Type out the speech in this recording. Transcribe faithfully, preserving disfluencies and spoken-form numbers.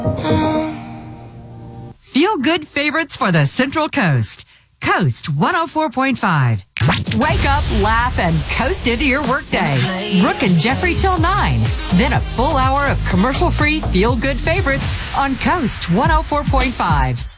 Feel good favorites for the Central Coast. Coast one oh four point five. Wake up, laugh, and coast into your workday. Brooke and Jeffrey till nine. Then a full hour of commercial-free feel-good favorites on Coast one oh four point five.